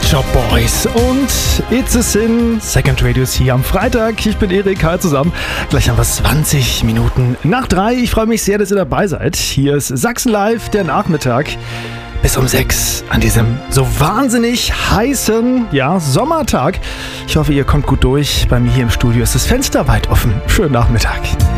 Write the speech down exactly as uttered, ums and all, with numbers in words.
Shop Boys und It's a Sin, Second Radius hier am Freitag. Ich bin Erik, hi zusammen. Gleich haben wir zwanzig Minuten nach drei. Ich freue mich sehr, dass ihr dabei seid. Hier ist Sachsen Live, der Nachmittag. Bis um sechs an diesem so wahnsinnig heißen, ja, Sommertag. Ich hoffe, ihr kommt gut durch. Bei mir hier im Studio ist das Fenster weit offen. Schönen Nachmittag.